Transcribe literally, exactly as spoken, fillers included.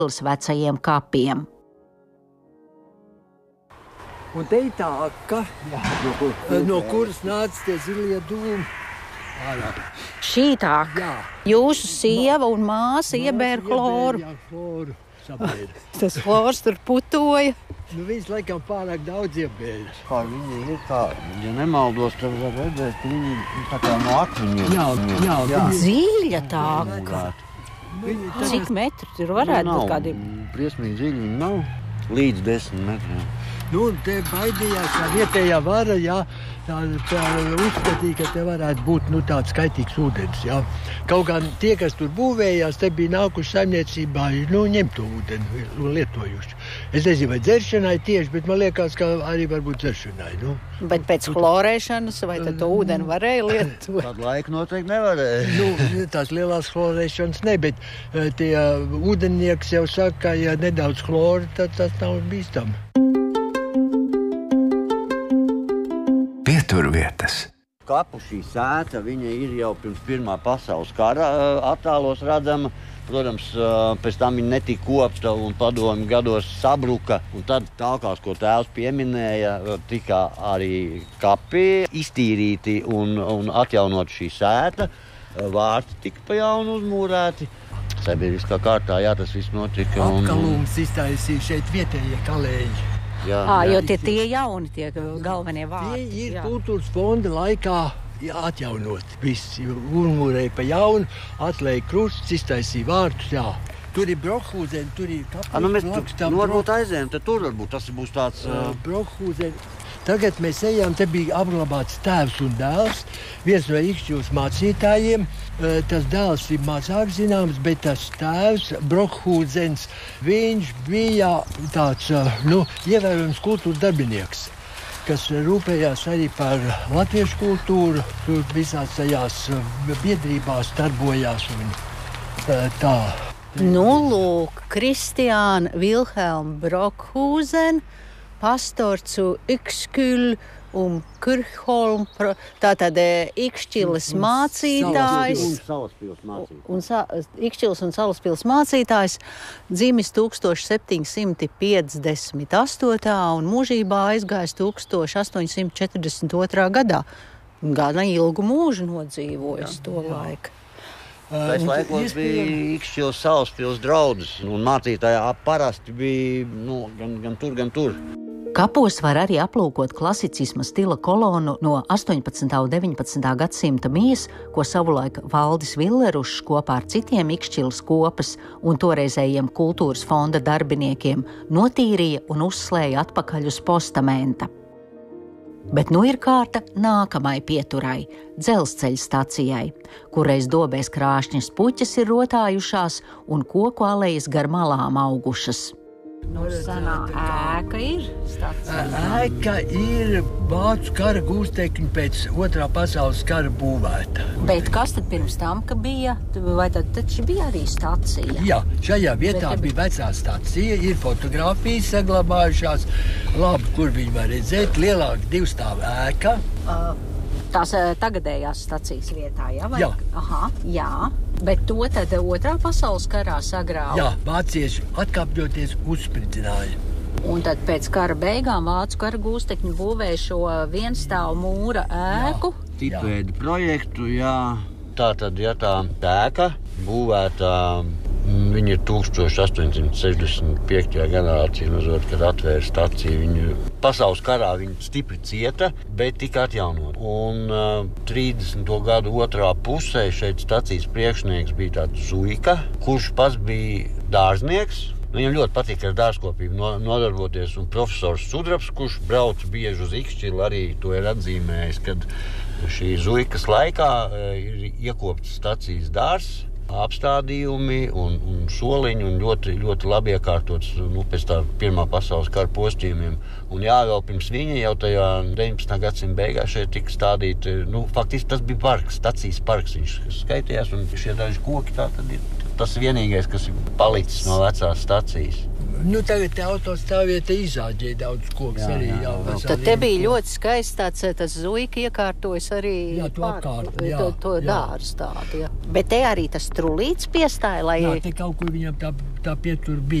vecajiem kapiem. Un te ir tā aka, no, kur, no kuras nāca tie zilie dūmi. Šī tā aka. Jūsu sieva un māsa iebēra chloru. Jā, chloru sabēra. Tas chlors tur putoja. Nu, viņas laikam pārāk daudz iebēra. Kā viņi ir, kā, ja nemaldos, tad var redzēt, viņi tā kā no akmeņiem. Jā, jā, jā. Dziļa tā aka. Cik metri tur varētu nav, būt kādi? Briesmīgi dziļi viņi nav. Līdz desmit metriem. Nu, te baidījās, ka vietējā vara, jā, tā, tā uzskatīja, ka te varētu būt, nu, tāds skaitīgs ūdens, jā. Kaut kā tie, kas tur būvējās, te bija nākuši saimniecībā, nu, ņemt to ūdeni un lietojuši. Es nezinu, vai dzeršanai tieši, bet man liekas, ka arī varbūt dzeršanai, nu. Bet pēc chlorēšanas, vai tad to ūdeni varēja lietot? Tādu laiku noteikti nevarēja. Nu, tās lielās chlorēšanas ne, bet tie ūdenieks jau saka, ka ja nedaudz chloru, tad tas nav bīstami. Pieturvietas. Kapu šī sēta, viņa ir jau pirms Pirmā pasaules kara attēlos redzama. Protams, pēc tam viņa netika kopta un padomju gados sabruka. Un tad tālākās, ko tēvs pieminēja, tika arī kapi iztīrīti un, un atjaunot šī sēta. Vārti tika pa jaunu uzmūrēti. Sabiedriskā kārtā, jā, tas viss notika. Un... Apkalums iztaisīja šeit vietējie kalēji. Jā, à, jā. jo tie tie jauni, tie galvenie vārti. Tie ir jā. kultūras fonda laikā atjaunot. Visi uzmūrēja pa jaunu, atlēja krusts, iztaisīja vārtus, jā. Tur ir Brokhūzeni, tur ir kapus. A, nu mēs tu, nu varbūt aizējam, tad tur varbūt tas būs tāds... Uh... Brokhūzeni. Tagad mēs ejam, te bija apglabāts tēvs un dēls, viens no Ikšķilas mācītājiem. Tas dēls ir mazāk zināms, bet tas tēvs, Brokhūzens, viņš bija tāds, nu, ievērojams kultūras darbinieks, kas rūpējās arī par latviešu kultūru, tur visās tajās biedrībās darbojās un tā. Nu, lūk, Kristiāna Vilhelma Brokhūzen, pastorcu Ikšķiļu un Kurholm, tātad Ikšķilas mācītājs. Un Salaspils mācītājs. Un sa, Ikšķilas un Salaspils mācītājs dzimis tūkstoš septiņi simti piecdesmit astotajā un mūžībā aizgājis tūkstoš astoņi simti četrdesmit otrā gadā. Gana ilgu mūžu nodzīvojis jā, to jā. laiku. Tais laikos bija Ikšķilas Salaspils draudzes, un mācītājā parasti bija nu, gan, gan tur, gan tur. Kapos var arī aplūkot klasicisma stila kolonu no astoņpadsmitā un deviņpadsmitā gadsimta mijas, ko savulaik Valdis Villerušs kopā ar citiem Ikšķilas kopas un toreizējiem kultūras fonda darbiniekiem notīrīja un uzslēja atpakaļ uz postamenta. Bet nu ir kārta nākamai pieturai, dzelzceļa stacijai, kureiz dobēs krāšņas puķes ir rotājušās un koku alejas gar malām augušas. Nu, senā ēka ir stacija. Ēka ir vācu kara gūstekņi pēc otrā pasaules kara būvēta. Bet kas tad pirms tam, ka bija? Vai tad taču bija arī stacija? Jā, šajā vietā Bet, bija vecā stacija, ir fotogrāfijas saglabājušās. Labi, kur viņi var redzēt, lielāka divstāva ēka. Uh, tās uh, tagadējās stacijas vietā, jā? Vai? Jā. Aha, jā. Bet to tad otrā pasaules karā sagrāva? Jā, vācieši atkāpjoties uzspridzināja. Un tad pēc kara beigām vācu kara gūstekņi būvēja šo vienstāvu mūra ēku? Tipveida projektu, jā. Tā tad, ja tā ēka būvēta, viņa ir tūkstoš astoņi simti sešdesmit piektajā gadā, cīmazot, kad atvēra staciju. Viņa pasaules karā viņa stipri cieta, bet tika atjaunot. Un uh, trīsdesmito gadu otrā pusē šeit stacijas priekšnieks bija tāds Zuika, kurš pats bija dārznieks. Viņam ļoti patīk ar dārzkopību nodarboties, un profesors Sudrabs, kurš brauc bieži uz Ikšķilu, arī to ir atzīmējis, kad šī Zuikas laikā ir iekopts stacijas dārzs, apstādījumi un, un soliņi un ļoti, ļoti labi iekārtots nu, pēc tā Pirmā pasaules kara postījumiem. Un jā, vēl pirms viņa jau tajā deviņpadsmitā gadsimta beigās šeit tika stādīti, nu, faktiski tas bija parks, stacijas parks, viņš skaitījās, un šie daži koki tā tad ir tas vienīgais, kas ir palicis no vecās stacijas. Nu, tagad te autostāvvieta izāģēja daudz koks Jā, arī. jā, jau jā. Tad te bija ļoti skaists tāds, tas zuika iekārtojas arī Jā, to pār- apkārtni, jā, to, to jā. dārzu tādu, jā. Bet te arī tas trulīts piestāja, lai... Jā, te kaut kur viņam tā, tā pietur bija.